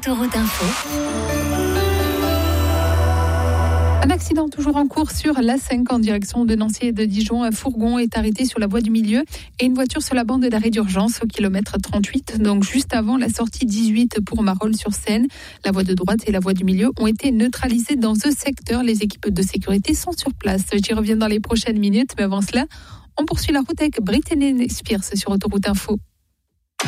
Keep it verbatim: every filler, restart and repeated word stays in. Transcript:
Autoroute Info. Un accident toujours en cours sur l'A cinq en direction de Nancy et de Dijon. Un fourgon est arrêté sur la voie du milieu et une voiture sur la bande d'arrêt d'urgence au kilomètre trente-huit, donc juste avant la sortie dix-huit pour Marolles-sur-Seine. La voie de droite et la voie du milieu ont été neutralisées dans ce secteur. Les équipes de sécurité sont sur place. J'y reviens dans les prochaines minutes, mais avant cela, on poursuit la route avec Britney Spears sur Autoroute Info.